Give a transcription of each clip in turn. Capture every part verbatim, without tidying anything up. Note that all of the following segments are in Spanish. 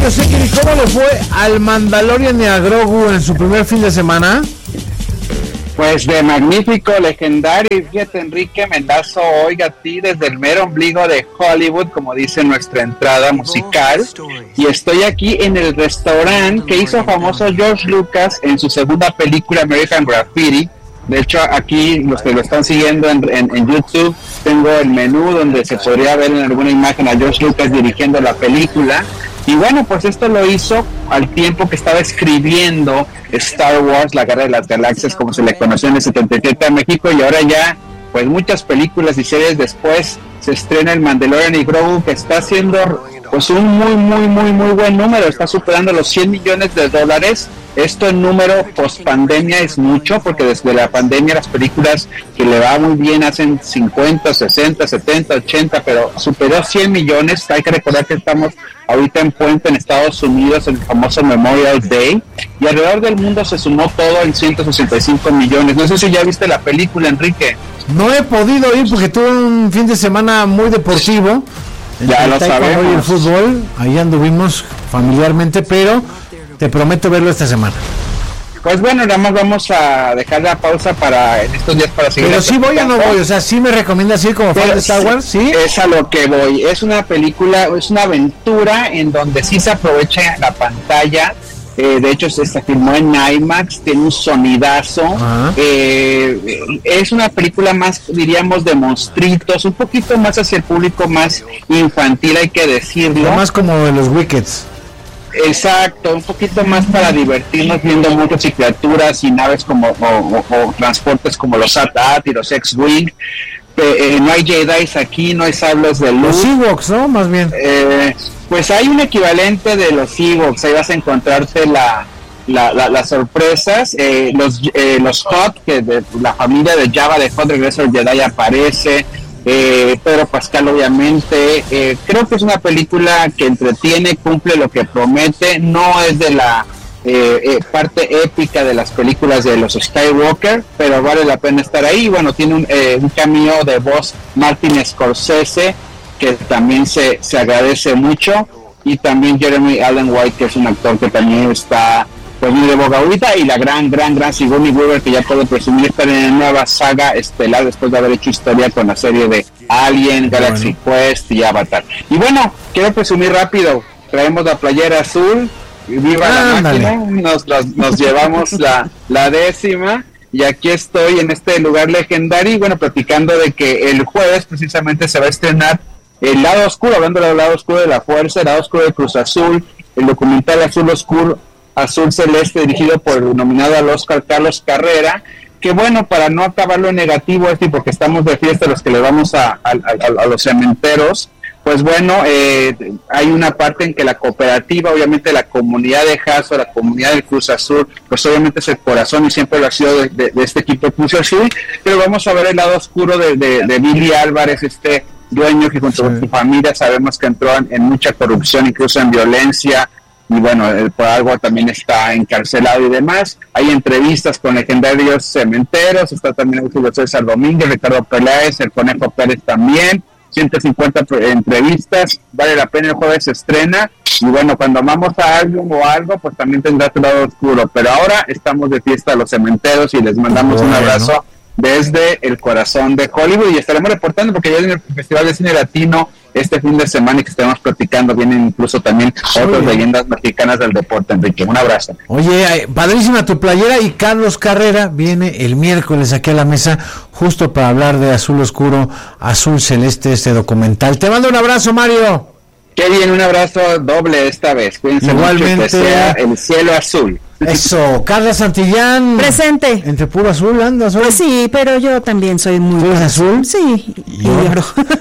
yo sé que ¿cómo le fue al Mandalorian y a Grogu en su primer fin de semana? Pues de magnífico, legendario. Y fíjate, Enrique, me enlazo hoy a ti desde el mero ombligo de Hollywood, como dice nuestra entrada musical, y estoy aquí en el restaurante que hizo famoso George Lucas en su segunda película, American Graffiti. De hecho, aquí los que lo están siguiendo en, en, en YouTube, tengo el menú donde se podría ver en alguna imagen a George Lucas dirigiendo la película. Y bueno, pues esto lo hizo al tiempo que estaba escribiendo Star Wars, la Guerra de las Galaxias, como se le conoció en el setenta y siete a México, y ahora ya, pues muchas películas y series después, se estrena el Mandalorian y Grogu, que está haciendo pues un muy, muy, muy, muy buen número, está superando los cien millones de dólares. Esto en número post pandemia es mucho, porque desde la pandemia las películas que le va muy bien hacen cincuenta, sesenta, setenta, ochenta, pero superó cien millones. Hay que recordar que estamos ahorita en puente en Estados Unidos, el famoso Memorial Day, y alrededor del mundo se sumó todo en ciento sesenta y cinco millones. No sé si ya viste la película, Enrique. No he podido ir porque tuve un fin de semana muy deportivo. Ya lo sabemos. Y el fútbol, ahí anduvimos familiarmente, pero te prometo verlo esta semana. Pues bueno, nada más vamos a dejar la pausa para en estos días para seguir. Pero si voy o no voy, o sea, sí me recomiendas ir como fan de Star Wars, ¿sí? Es a lo que voy. Es una película, es una aventura en donde sí se aprovecha la pantalla. Eh, de hecho, se, se filmó en IMAX, tiene un sonidazo. Eh, es una película más, diríamos, de monstruitos, un poquito más hacia el público más infantil, hay que decirlo. Más como de los Wickeds. Exacto, un poquito más para divertirnos viendo muchas criaturas y naves como o, o, o transportes como los A T A T y los X-Wing. Eh, no hay Jedi aquí, no hay sables de luz. Los Ewoks, ¿no? Más bien. Eh, pues hay un equivalente de los Ewoks, ahí vas a encontrarte la, la, la las sorpresas. Eh, los eh, los Hutt, que de la familia de Jabba de Hutt, Regreso del Jedi, aparece. Eh, Pedro Pascal, obviamente. Eh, creo que es una película que entretiene, cumple lo que promete, no es de la eh, eh, parte épica de las películas de los Skywalker, pero vale la pena estar ahí. Bueno, tiene un, eh, un cameo de voz Martin Scorsese, que también se, se agradece mucho, y también Jeremy Allen White, que es un actor que también está pues muy de boga ahorita, y la gran, gran, gran Sigourney Weaver, que ya puede presumir estar en la nueva saga estelar después de haber hecho historia con la serie de Alien, Galaxy bueno. Quest y Avatar. Y bueno, quiero presumir rápido, traemos la playera azul, viva ah, la máquina, nos, nos, nos llevamos la, la décima, y aquí estoy en este lugar legendario, y bueno, platicando de que el jueves precisamente se va a estrenar El Lado Oscuro, hablando del lado oscuro de la fuerza, El Lado Oscuro de Cruz Azul, el documental Azul Oscuro, Azul Celeste, dirigido por el nominado al Oscar Carlos Carrera, que bueno, para no acabarlo en negativo, este, porque estamos de fiesta los que le vamos a, a, a, a los cementeros, pues bueno, eh, hay una parte en que la cooperativa, obviamente la comunidad de Jaso, la comunidad del Cruz Azul, pues obviamente es el corazón y siempre lo ha sido de, de, de este equipo Cruz Azul, pero vamos a ver el lado oscuro de, de, de Billy Álvarez, este dueño que junto sí. con su familia sabemos que entró en, en mucha corrupción, incluso en violencia, y bueno, eh, por algo también está encarcelado y demás. Hay entrevistas con legendarios cementeros, está también Julio César Domínguez, Ricardo Peláez, el Conejo Pérez también, ciento cincuenta entrevistas, vale la pena, el jueves se estrena, y bueno, cuando amamos a alguien o algo, pues también tendrá tu lado oscuro, pero ahora estamos de fiesta a los cementeros y les mandamos bueno. un abrazo desde el corazón de Hollywood, y estaremos reportando porque ya en el Festival de Cine Latino este fin de semana y que estemos platicando, vienen incluso también otras leyendas mexicanas del deporte, Enrique. Un abrazo. Oye, padrísima tu playera, y Carlos Carrera viene el miércoles aquí a la mesa justo para hablar de Azul Oscuro, Azul Celeste, este documental. Te mando un abrazo, Mario. Qué bien, un abrazo doble esta vez. Cuídense igualmente, mucho, que sea el cielo azul. Eso, Carla Santillán. Presente. Entre puro azul andas hoy. Pues sí, pero yo también soy muy... ¿Tú eres azul? Sí, y oro.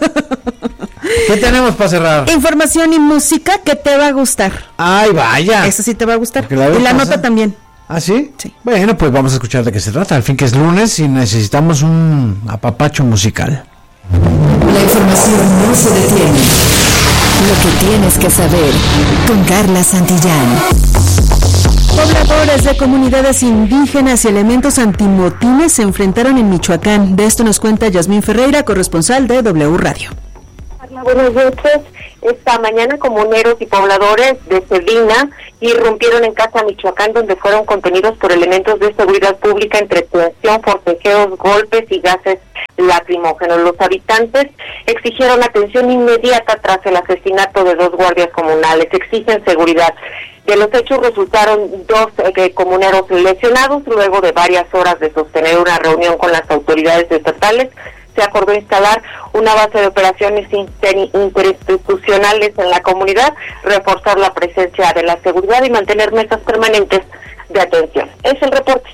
¿Qué tenemos para cerrar? Información y música que te va a gustar. Ay, vaya. Eso sí te va a gustar. La y la pasa. nota también. ¿Ah, sí? Sí. Bueno, pues vamos a escuchar de qué se trata. Al fin que es lunes y necesitamos un apapacho musical. La información no se detiene. Lo que tienes que saber con Carla Santillán. Pobladores de comunidades indígenas y elementos antimotines se enfrentaron en Michoacán. De esto nos cuenta Yasmín Ferreira, corresponsal de W Radio. Buenas noches. Esta mañana comuneros y pobladores de Cedina irrumpieron en Casa Michoacán, donde fueron contenidos por elementos de seguridad pública entre tensión, forcejeos, golpes y gases lacrimógenos. Los habitantes exigieron atención inmediata tras el asesinato de dos guardias comunales, exigen seguridad. De los hechos resultaron dos eh, comuneros lesionados. Luego de varias horas de sostener una reunión con las autoridades estatales, se acordó instalar una base de operaciones inter- interinstitucionales en la comunidad, reforzar la presencia de la seguridad y mantener mesas permanentes de atención. Es el reporte.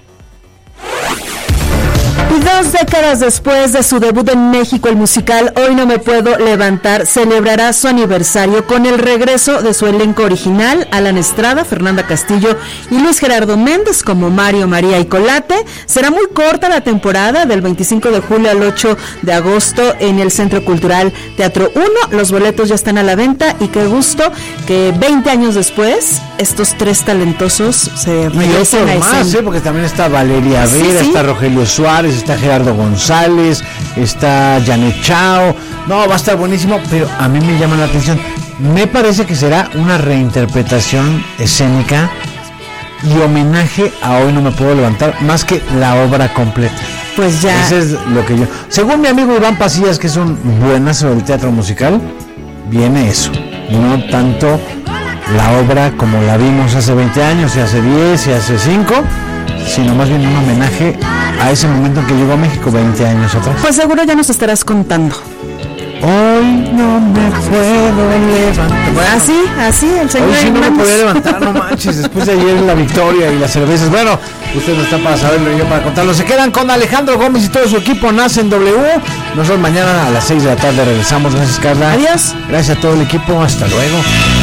Y dos décadas después de su debut en México, el musical Hoy No Me Puedo Levantar celebrará su aniversario con el regreso de su elenco original, Alan Estrada, Fernanda Castillo y Luis Gerardo Méndez como Mario, María y Colate. Será muy corta la temporada, del veinticinco de julio al ocho de agosto en el Centro Cultural Teatro uno. Los boletos ya están a la venta y qué gusto que veinte años después estos tres talentosos se regresen a más, escena. ¿eh? Porque también está Valeria Sí, Vera, sí. está Rogelio Suárez, está Gerardo González, está Janet Chao. No, va a estar buenísimo, pero a mí me llama la atención. Me parece que será una reinterpretación escénica y homenaje a Hoy No Me Puedo Levantar, más que la obra completa. Pues ya. Eso es lo que yo... Según mi amigo Iván Pasillas, que es un buenazo del teatro musical, viene eso. No tanto la obra como la vimos hace veinte años, y hace diez, y hace cinco, sino más bien un homenaje a ese momento en que llegó a México veinte años atrás. Pues seguro ya nos estarás contando. Hoy no me puedo levantar. Bueno, Así, así, el señor hoy sí no me Hernández. podía levantar, no manches, después de ayer la victoria y las cervezas. Bueno, ustedes no están para saberlo y yo para contarlo. Se quedan con Alejandro Gómez y todo su equipo Nace en W. Nosotros mañana a las seis de la tarde regresamos. Gracias, Carla. Adiós. Gracias a todo el equipo. Hasta luego.